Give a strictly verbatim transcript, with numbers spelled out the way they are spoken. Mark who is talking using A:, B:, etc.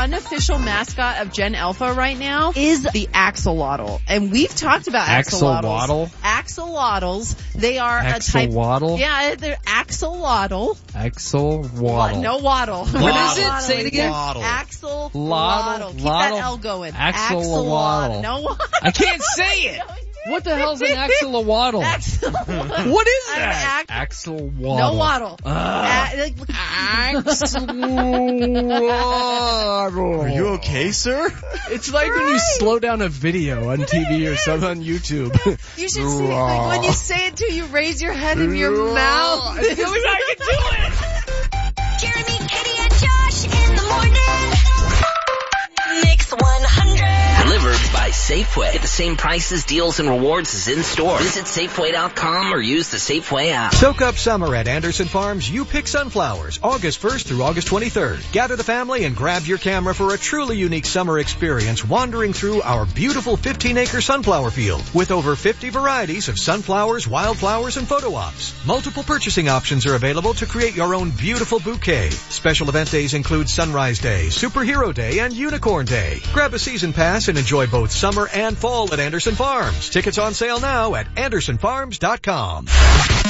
A: unofficial mascot of Gen Alpha right now is the axolotl. And we've talked about axolotls.
B: Axolotl?
A: Axolotls. They are a type...
B: Axolotl?
A: Yeah, they're axolotl.
B: Axolotl.
A: No waddle.
B: What is it? Say it again.
A: Axolotl.
B: Lottle.
A: Keep that L going.
B: Axolotl.
A: No waddle.
B: I can't say it. What the hell's an axolotl?
A: Axolotl.
B: What is
A: An
B: that?
A: ax-
B: Axolotl.
A: No waddle.
B: Uh,
A: A-
B: axolotl.
C: Are you okay, sir?
B: It's like when you slow down a video on T V or something on YouTube.
A: You should see, like, when you say it too, you raise your head in your mouth.
B: I feel like I can do it.
D: Jeremy, Katie, and Josh in the morning. Mix one hundred.
E: Delivered by Safeway. Get the same prices, deals, and rewards as in store. Visit Safeway dot com or use the Safeway app.
F: Soak up summer at Anderson Farms. You pick sunflowers, August first through August twenty-third. Gather the family and grab your camera for a truly unique summer experience wandering through our beautiful fifteen-acre sunflower field with over fifty varieties of sunflowers, wildflowers, and photo ops. Multiple purchasing options are available to create your own beautiful bouquet. Special event days include Sunrise Day, Superhero Day, and Unicorn Day. Grab a season pass and enjoy both summer and fall at Anderson Farms. Tickets on sale now at anderson farms dot com.